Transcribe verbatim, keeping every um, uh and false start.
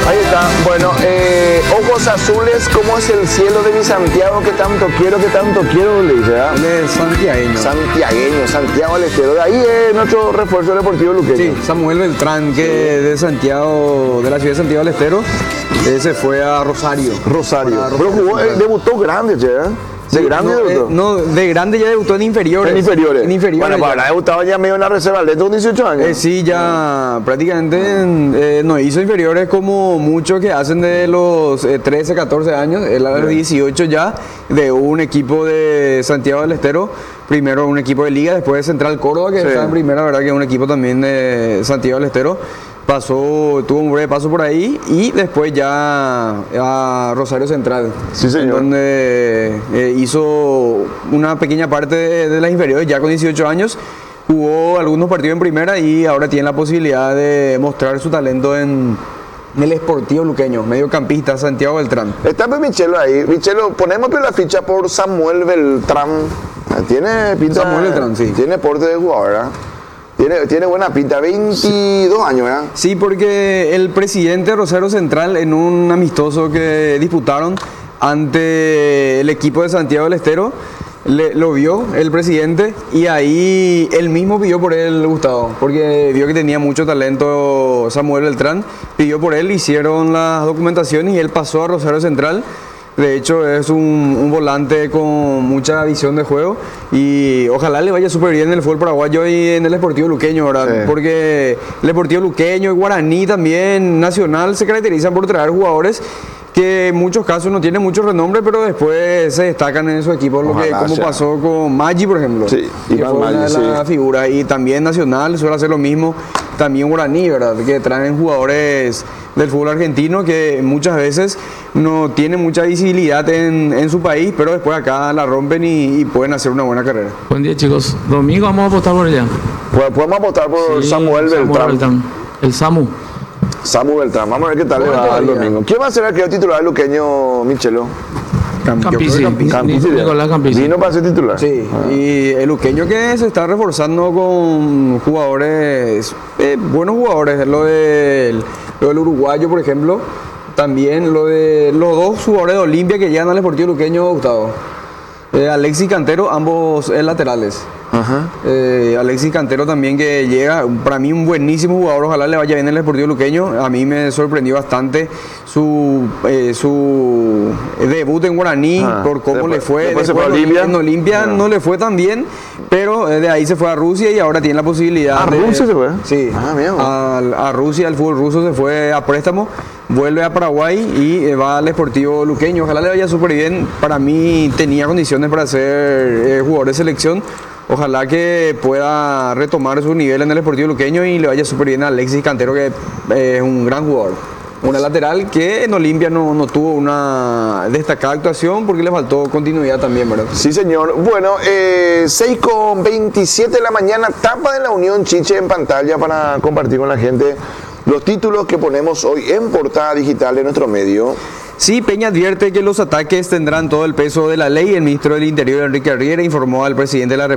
Ahí está. Bueno, eh, ojos azules, ¿cómo es el cielo de mi Santiago? Que tanto quiero, que tanto quiero, le dice, ¿ah? Él es santiagueño. Santiagueño, Santiago del Estero. De ahí es nuestro refuerzo deportivo luqueño. Sí, Samuel Beltrán, que de Santiago, de la ciudad de Santiago del Estero, eh, se fue a Rosario. Rosario. Para Pero jugó, eh, debutó grande, che, ¿eh? ¿De Sí, grande no, debutó? eh, no, de grande ya debutó en inferiores. En inferiores. En inferiores. Bueno, ya. para debutaba ya medio en la reserva, le con dieciocho años. Eh, sí, ya prácticamente eh, no hizo inferiores como muchos que hacen de los eh, trece, catorce años. Él a los dieciocho ya de un equipo de Santiago del Estero. Primero un equipo de Liga, después de Central Córdoba, que Sí. está en primera, verdad que es un equipo también de Santiago del Estero. Pasó, tuvo un breve paso por ahí y después ya a Rosario Central. Sí, señor. En donde eh, hizo una pequeña parte de, de las inferiores ya con dieciocho años. Jugó algunos partidos en primera y ahora tiene la posibilidad de mostrar su talento en, en el Sportivo Luqueño, mediocampista Santiago Beltrán. Está pues Michelo ahí. Michelo, ponemos pues la ficha por Samuel Beltrán. Tiene pinta. Samuel Beltrán, sí. Tiene porte de jugador, ¿verdad? Tiene, tiene buena pinta, veintidós años, ¿verdad? Sí, porque el presidente de Rosario Central en un amistoso que disputaron ante el equipo de Santiago del Estero, le- lo vio el presidente y ahí él mismo pidió por él, Gustavo, porque vio que tenía mucho talento Samuel Beltrán, pidió por él, hicieron las documentaciones y él pasó a Rosario Central. De hecho, es un, un volante con mucha visión de juego y ojalá le vaya súper bien en el fútbol paraguayo y en el Sportivo Luqueño, ¿verdad? Sí. Porque el Sportivo Luqueño y Guaraní también, Nacional, se caracterizan por traer jugadores que en muchos casos no tienen mucho renombre, pero después se destacan en esos equipos, lo que, Ojalá como sea. pasó con Maggi, por ejemplo. Sí, que Iván fue una Maggi, de las sí. figuras. Y también Nacional suele hacer lo mismo, también Guaraní, ¿verdad? Que traen jugadores del fútbol argentino que muchas veces no tienen mucha visibilidad en, en su país, pero después acá la rompen y, y pueden hacer una buena carrera. Buen día, chicos. Domingo vamos a apostar por allá. Pues podemos apostar por Sí, Samuel Beltrán. El Samu. Samuel Beltrán. Vamos a ver qué tal le ¿Cómo va el te va? domingo. ¿Quién va a ser el que titular luqueño, Michelo? Cam- yo creo que Campisi. Campisi. Campisi. Nicolás Campisi. Vino para ser titular. Sí, Ah. y el luqueño que se está reforzando con jugadores, eh, buenos jugadores, lo del, lo del uruguayo, por ejemplo, también lo de los dos jugadores de Olimpia que llegan al Sportivo Luqueño, Gustavo. Eh, Alexis Cantero, ambos eh, laterales. Ajá. Eh, Alexis Cantero también que llega, para mí un buenísimo jugador, ojalá le vaya bien en el Sportivo Luqueño. A mí me sorprendió bastante su, eh, su debut en Guaraní, Ah, por cómo después- le fue. después se fue a en Olimpia. En Olimpia Ah. no le fue tan bien, pero eh, de ahí se fue a Rusia y ahora tiene la posibilidad. ¿A de- Rusia se fue? Sí, Ah, mira. a, a Rusia, el fútbol ruso se fue a préstamo, vuelve a Paraguay y eh, va al Sportivo Luqueño. Ojalá le vaya súper bien. Para mí tenía condiciones para ser eh, jugador de selección. Ojalá que pueda retomar su nivel en el Sportivo Luqueño y le vaya súper bien a Alexis Cantero, que eh, es un gran jugador. Una lateral que en Olimpia no, no tuvo una destacada actuación porque le faltó continuidad también, ¿verdad? Sí, señor. Bueno, eh, seis con veintisiete de la mañana, tapa de la Unión Chiche en pantalla para compartir con la gente los títulos que ponemos hoy en portada digital de nuestro medio. Sí, Peña advierte que los ataques tendrán todo el peso de la ley. El ministro del Interior, Enrique Arriera, informó al presidente de la República